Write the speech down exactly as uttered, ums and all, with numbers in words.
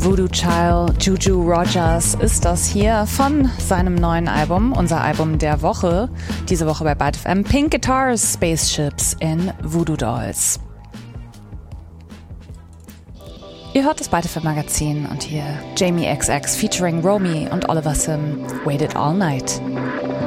Voodoo Child, Juju Rogers ist das hier von seinem neuen Album, unser Album der Woche. Diese Woche bei Byte F M, Pink Guitars, Spaceships in Voodoo Dolls. Ihr hört das Byte F M Magazin und hier Jamie X X featuring Romy und Oliver Sim, Waited All Night.